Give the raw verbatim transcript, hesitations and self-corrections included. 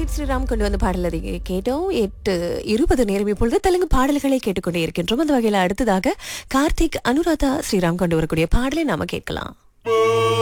கார்த்திக் ஸ்ரீராம் கொண்டு வந்த பாடல் அதை கேட்டோம். எட்டு இருபது நேரம் இப்பொழுது தெலுங்கு பாடல்களை கேட்டுக்கொண்டே இருக்கின்றோம். அந்த வகையில் அடுத்ததாக கார்த்திக் அனுராதா ஸ்ரீராம் கொண்டு வரக்கூடிய பாடலை நாம கேட்கலாம்.